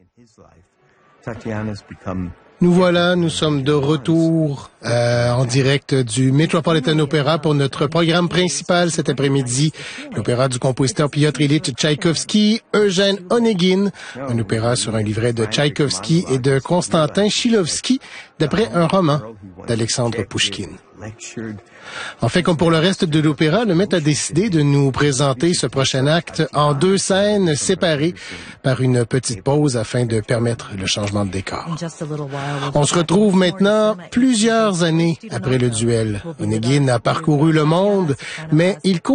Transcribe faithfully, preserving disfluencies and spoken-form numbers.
Nous voilà, nous sommes de retour euh, en direct du Metropolitan Opera pour notre programme principal cet après-midi. L'opéra du compositeur Piotr Ilyich Tchaïkovski, Eugène Onegin, un opéra sur un livret de Tchaïkovski et de Konstantin Chilovski, d'après un roman d'Alexandre Pouchkine. En fait, comme pour le reste de l'opéra, le maître a décidé de nous présenter ce prochain acte en deux scènes séparées par une petite pause afin de permettre le changement de décor. On se retrouve maintenant plusieurs années après le duel. Onegin a parcouru le monde, mais il